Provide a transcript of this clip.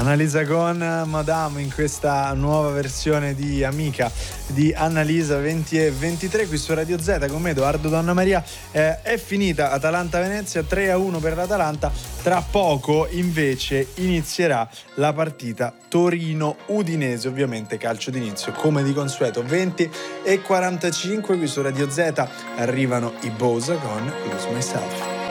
Annalisa con Madame in questa nuova versione di Amica di Annalisa 20 e 23 qui su Radio Z con me Edoardo Donnamaria. È finita Atalanta-Venezia 3-1 per l'Atalanta. Tra poco invece inizierà la partita Torino-Udinese, ovviamente calcio d'inizio come di consueto 20 e 45 qui su Radio Z. Arrivano i Bosa con Lose Myself.